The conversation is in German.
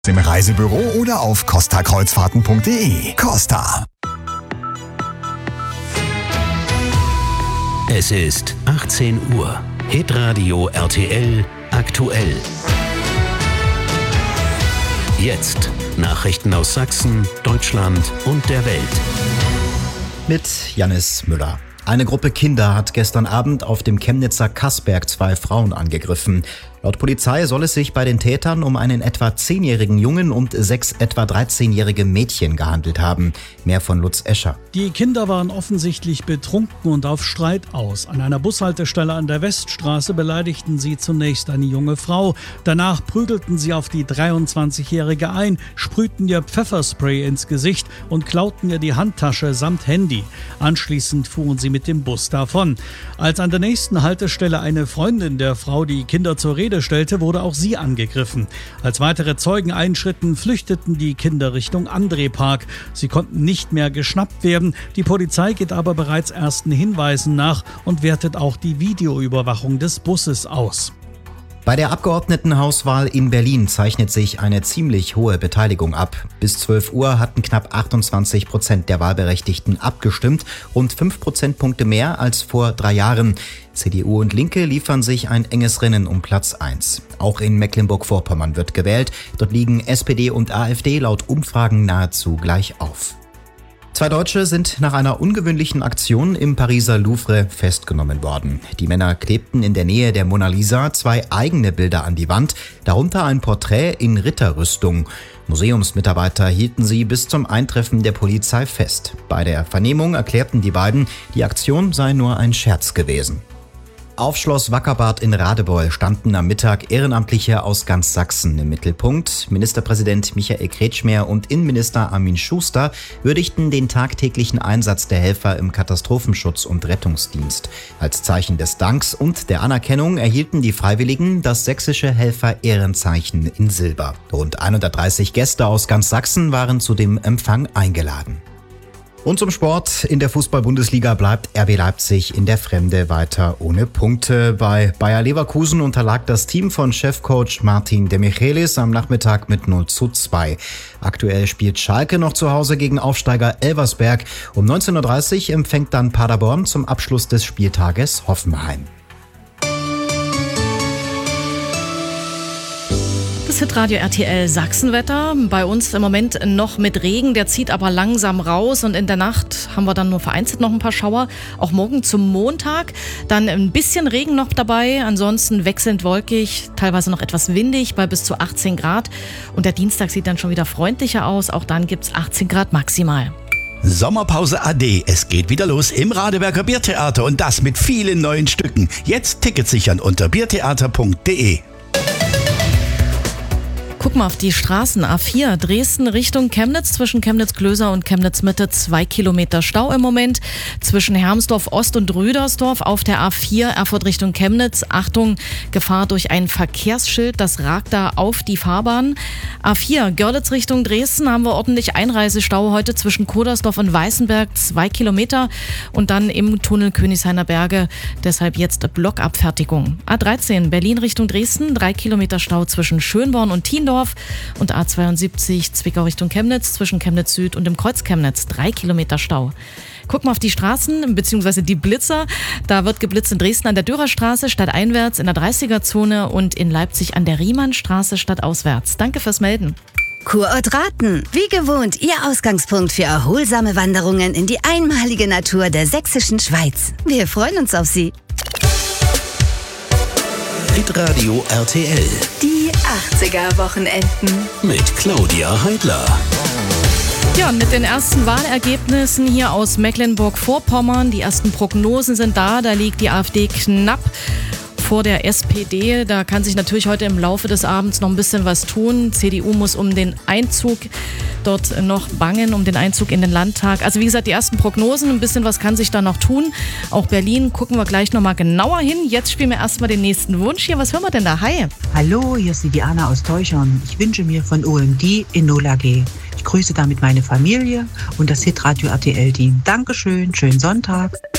Im Reisebüro oder auf costakreuzfahrten.de. Costa. Es ist 18 Uhr. Hitradio RTL aktuell. Jetzt Nachrichten aus Sachsen, Deutschland und der Welt. Mit Jannis Müller. Eine Gruppe Kinder hat gestern Abend auf dem Chemnitzer Kassberg 2 Frauen angegriffen. Laut Polizei soll es sich bei den Tätern um einen etwa 10-jährigen Jungen und 6 etwa 13-jährige Mädchen gehandelt haben. Mehr von Lutz Escher. Die Kinder waren offensichtlich betrunken und auf Streit aus. An einer Bushaltestelle an der Weststraße beleidigten sie zunächst eine junge Frau. Danach prügelten sie auf die 23-jährige ein, sprühten ihr Pfefferspray ins Gesicht und klauten ihr die Handtasche samt Handy. Anschließend fuhren sie mit dem Bus davon. Als an der nächsten Haltestelle eine Freundin der Frau die Kinder zur Rede stellte, wurde auch sie angegriffen. Als weitere Zeugen einschritten, flüchteten die Kinder Richtung André-Park. Sie konnten nicht mehr geschnappt werden. Die Polizei geht aber bereits ersten Hinweisen nach und wertet auch die Videoüberwachung des Busses aus. Bei der Abgeordnetenhauswahl in Berlin zeichnet sich eine ziemlich hohe Beteiligung ab. Bis 12 Uhr hatten knapp 28% der Wahlberechtigten abgestimmt, rund 5 Prozentpunkte mehr als vor 3 Jahren. CDU und Linke liefern sich ein enges Rennen um Platz 1. Auch in Mecklenburg-Vorpommern wird gewählt. Dort liegen SPD und AfD laut Umfragen nahezu gleich auf. 2 Deutsche sind nach einer ungewöhnlichen Aktion im Pariser Louvre festgenommen worden. Die Männer klebten in der Nähe der Mona Lisa 2 eigene Bilder an die Wand, darunter ein Porträt in Ritterrüstung. Museumsmitarbeiter hielten sie bis zum Eintreffen der Polizei fest. Bei der Vernehmung erklärten die beiden, die Aktion sei nur ein Scherz gewesen. Auf Schloss Wackerbad in Radebeul standen am Mittag Ehrenamtliche aus ganz Sachsen im Mittelpunkt. Ministerpräsident Michael Kretschmer und Innenminister Armin Schuster würdigten den tagtäglichen Einsatz der Helfer im Katastrophenschutz- und Rettungsdienst. Als Zeichen des Danks und der Anerkennung erhielten die Freiwilligen das sächsische Helfer-Ehrenzeichen in Silber. Rund 130 Gäste aus ganz Sachsen waren zu dem Empfang eingeladen. Und zum Sport. In der Fußball-Bundesliga bleibt RB Leipzig in der Fremde weiter ohne Punkte. Bei Bayer Leverkusen unterlag das Team von Chefcoach Martin de Michelis am Nachmittag mit 0:2. Aktuell spielt Schalke noch zu Hause gegen Aufsteiger Elversberg. Um 19:30 Uhr empfängt dann Paderborn zum Abschluss des Spieltages Hoffenheim. Das Hitradio RTL Sachsenwetter. Bei uns im Moment noch mit Regen, der zieht aber langsam raus und in der Nacht haben wir dann nur vereinzelt noch ein paar Schauer. Auch morgen zum Montag dann ein bisschen Regen noch dabei, ansonsten wechselnd wolkig, teilweise noch etwas windig bei bis zu 18 Grad. Und der Dienstag sieht dann schon wieder freundlicher aus, auch dann gibt's 18 Grad maximal. Sommerpause AD. Es geht wieder los im Radeberger Biertheater und das mit vielen neuen Stücken. Jetzt Tickets sichern unter biertheater.de. Guck mal auf die Straßen. A4 Dresden Richtung Chemnitz, zwischen Chemnitz-Klöser und Chemnitz-Mitte 2 Kilometer Stau im Moment. Zwischen Hermsdorf Ost und Rüdersdorf auf der A4 Erfurt Richtung Chemnitz. Achtung, Gefahr durch ein Verkehrsschild, das ragt da auf die Fahrbahn. A4 Görlitz Richtung Dresden haben wir ordentlich Einreisestau heute zwischen Kodersdorf und Weißenberg 2 Kilometer und dann im Tunnel Königshainer Berge. Deshalb jetzt Blockabfertigung. A13 Berlin Richtung Dresden 3 Kilometer Stau zwischen Schönborn und Thiendorf. Und A72 Zwickau Richtung Chemnitz zwischen Chemnitz Süd und dem Kreuz Chemnitz 3 Kilometer Stau. Guck mal auf die Straßen bzw. die Blitzer. Da wird geblitzt in Dresden an der Dürerstraße stadteinwärts, in der 30er-Zone und in Leipzig an der Riemannstraße stadtauswärts. Danke fürs Melden. Kurortraten, wie gewohnt, Ihr Ausgangspunkt für erholsame Wanderungen in die einmalige Natur der sächsischen Schweiz. Wir freuen uns auf Sie. Hitradio RTL. Die 80er-Wochenenden. Mit Claudia Heidler. Ja, mit den ersten Wahlergebnissen hier aus Mecklenburg-Vorpommern. Die ersten Prognosen sind da. Da liegt die AfD knapp vor der SPD. Da kann sich natürlich heute im Laufe des Abends noch ein bisschen was tun. CDU muss um den Einzug dort noch bangen, um den Einzug in den Landtag. Also wie gesagt, die ersten Prognosen, ein bisschen was kann sich da noch tun. Auch Berlin gucken wir gleich nochmal genauer hin. Jetzt spielen wir erstmal den nächsten Wunsch hier. Was hören wir denn da? Hi. Hallo, hier ist die Diana aus Teuchern. Ich wünsche mir von OMD Enola G. Ich grüße damit meine Familie und das Hitradio RTL-Team. Dankeschön, schönen Sonntag.